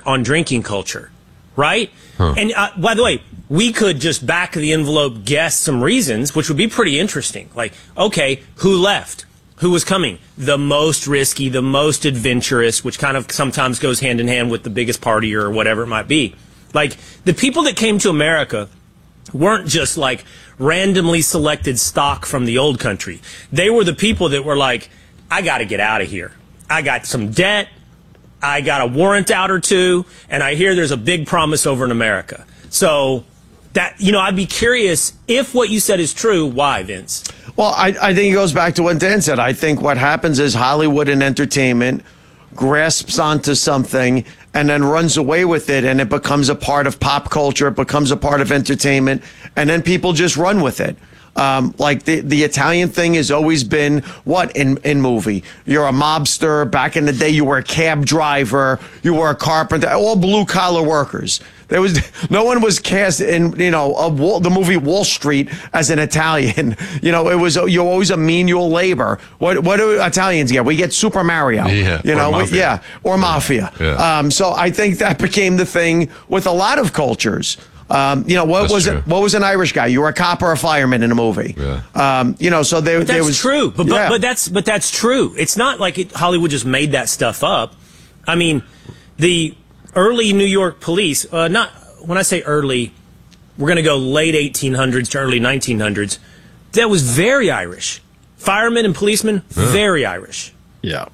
on drinking culture, right? And by the way, we could just back of the envelope guess some reasons, which would be pretty interesting. Like, okay, who left? Who was coming? The most risky, the most adventurous, which kind of sometimes goes hand in hand with the biggest party or whatever it might be. Like, the people that came to America weren't just like randomly selected stock from the old country. They were the people that were like, I got to get out of here. I got some debt. I got a warrant out or two, and I hear there's a big promise over in America. So that, I'd be curious if what you said is true. Why, Vince? Well, I think it goes back to what Dan said. I think what happens is Hollywood and entertainment grasps onto something and then runs away with it, and it becomes a part of pop culture. It becomes a part of entertainment, and then people just run with it. Like the Italian thing has always been what in movie? You're a mobster. Back in the day, you were a cab driver. You were a carpenter. All blue collar workers. No one was cast in the movie Wall Street as an Italian. You're always a menial labor. What do Italians get? We get Super Mario. Yeah, or Mafia. Yeah. So I think that became the thing with a lot of cultures. What was an Irish guy? You were a cop or a fireman in a movie. Yeah. So that's true. But that's true. It's not like Hollywood just made that stuff up. I mean, the early New York police, not when I say early, we're going to go late 1800s to early 1900s. That was very Irish. Firemen and policemen, very Irish. Yeah.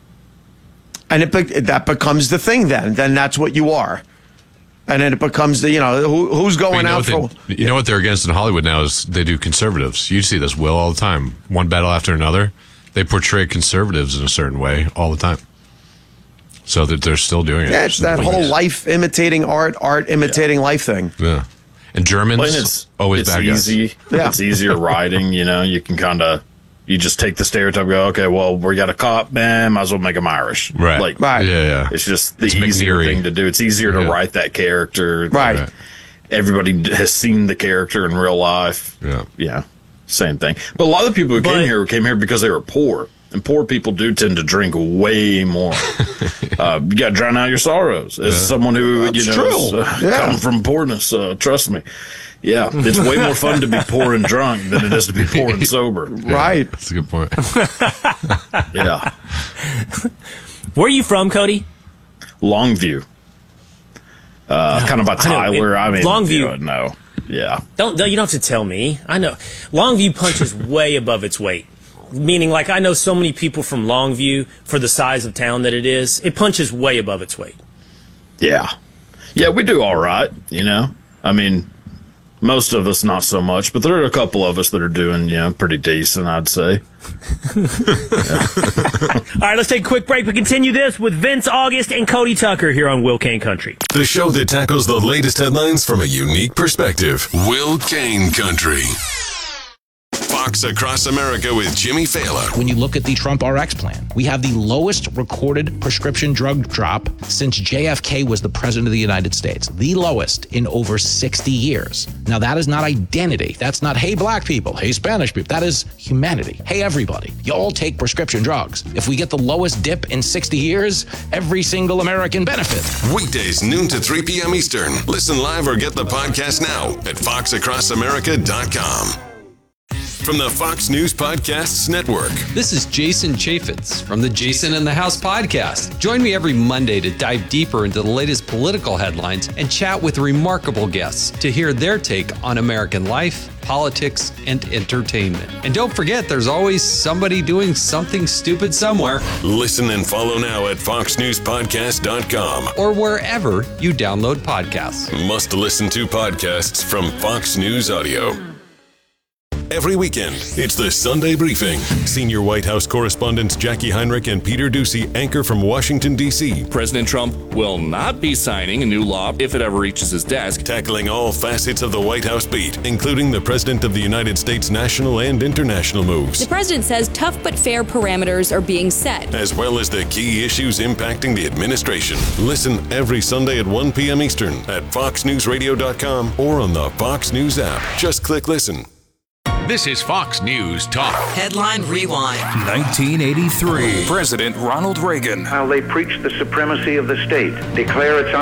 And that becomes the thing then. Then that's what you are. And then it becomes who's going out for. What they're against in Hollywood now is they do conservatives. You see this, Will, all the time. One battle after another. They portray conservatives in a certain way all the time. So that they're still doing it. Yeah, it's that whole life imitating art imitating life thing. Yeah. And Germans, always bad guys. It's easier writing, you can kind of, you just take the stereotype and go, okay, well, we got a cop, man, might as well make him Irish. Right. Yeah. It's just the easier thing to do. It's easier to write that character. Right. Everybody has seen the character in real life. Yeah. Same thing. But a lot of the people who came here because they were poor. And poor people do tend to drink way more. You got to drown out your sorrows. As someone who, come from poorness, trust me. Yeah, it's way more fun to be poor and drunk than it is to be poor and sober. Right. That's a good point. Yeah. Where are you from, Cody? Longview. Kind of by Tyler. Longview. No. Yeah. You don't have to tell me. I know. Longview punches way above its weight. Meaning, like, I know so many people from Longview for the size of town that it is. It punches way above its weight. Yeah. Yeah, we do all right, I mean, most of us not so much, but there are a couple of us that are doing, pretty decent, I'd say. All right, let's take a quick break. We continue this with Vince August and Cody Tucker here on Will Kane Country. The show that tackles the latest headlines from a unique perspective. Will Kane Country. Fox Across America with Jimmy Fallon. When you look at the Trump RX plan, we have the lowest recorded prescription drug drop since JFK was the president of the United States. The lowest in over 60 years. Now, that is not identity. That's not, hey, black people, hey, Spanish people. That is humanity. Hey, everybody, you all take prescription drugs. If we get the lowest dip in 60 years, every single American benefits. Weekdays, noon to 3 p.m. Eastern. Listen live or get the podcast now at foxacrossamerica.com. From the Fox News Podcasts Network. This is Jason Chaffetz from the Jason in the House podcast. Join me every Monday to dive deeper into the latest political headlines and chat with remarkable guests to hear their take on American life, politics, and entertainment. And don't forget, there's always somebody doing something stupid somewhere. Listen and follow now at foxnewspodcast.com or wherever you download podcasts. Must listen to podcasts from Fox News Audio. Every weekend, it's the Sunday Briefing. Senior White House correspondents Jackie Heinrich and Peter Doocy anchor from Washington, D.C. President Trump will not be signing a new law if it ever reaches his desk. Tackling all facets of the White House beat, including the President of the United States' national and international moves. The president says tough but fair parameters are being set, as well as the key issues impacting the administration. Listen every Sunday at 1 p.m. Eastern at foxnewsradio.com or on the Fox News app. Just click listen. This is Fox News Talk. Headline Rewind. 1983. President Ronald Reagan. How they preach the supremacy of the state, declare its